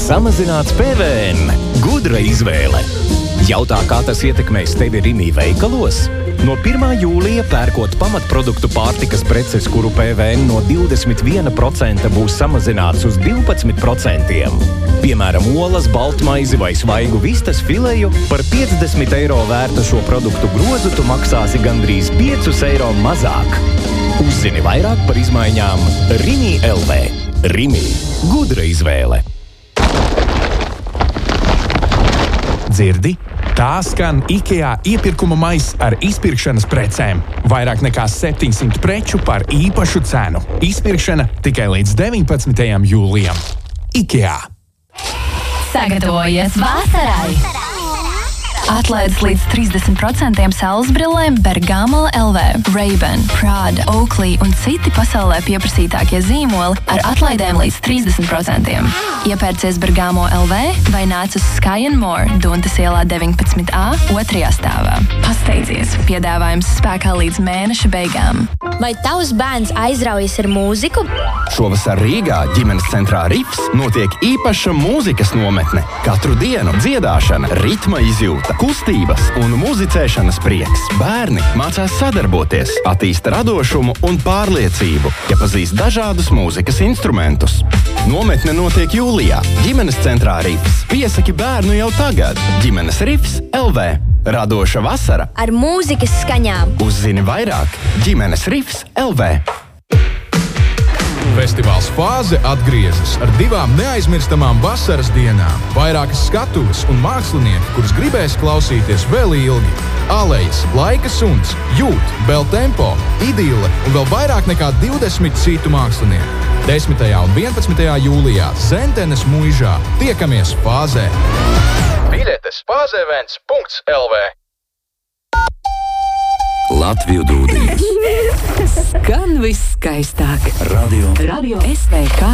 Samazināts PVN. Gudra izvēle. Jautā, kā tas ietekmēs tevi Rimi veikalos? No 1. jūlija pērkot pamatproduktu pārtikas preces, kuru PVN no 21% būs samazināts uz 12%. Piemēram, olas, baltmaizi vai svaigu vistas fileju par 50 eiro vērta šo produktu grozu tu maksāsi gandrīz 5 eiro mazāk. Uzzini vairāk par izmaiņām Rimi LV. Rimi. Gudra izvēle. Dzirdi? Tā skan IKEA iepirkuma maiss ar izpirkšanas precēm. Vairāk nekā 700 preču par īpašu cenu. Izpirkšana tikai līdz 19. jūlijam. IKEA. Sagatavojies vasarai! Atlaides līdz 30% saules brillēm Bergamo LV, Ray-Ban, Prada, Oakley un citi pasaulē pieprasītākie zīmoli ar atlaidēm līdz 30%. Iepērcies Bergamo LV vai nāc uz Sky & More, Duntas ielā 19A, 2. stāvā. Pasteidzies! Piedāvājums spēkā līdz mēneša beigām. Vai tavs bērns aizraujas ar mūziku? Šovasar Rīgā ģimenes centrā Rifs notiek īpaša mūzikas nometne. Katru dienu dziedāšana, ritma izjūta, kustības un muzicēšanas prieks. Bērni mācās sadarboties, attīsta radošumu un pārliecību, iepazīst dažādus mūzikas instrumentus. Nometne notiek jūlijā. Ģimenes centrā Rifs. Piesaki bērnu jau tagad. Ģimenes Rifs LV. Radoša vasara ar mūzikas skaņām. Uzzini vairāk. Ģimenes Rifs LV. Festivāls Fāze atgriežas ar 2 neaizmirstamām vasaras dienām. Vairākas skatuves un mākslinieki, kurus gribēs klausīties vēl ilgi. Alejas, Laika suns, Jūt, Beltempo, Idille un vēl vairāk nekā 20 citu mākslinieku. 10. un 11. jūlijā Zentenes muižā. Tiekamies Fāzē! Biļetes fazevents.lv. Latviju dūdiņas. Skan viss skaistāk. Radio SVK.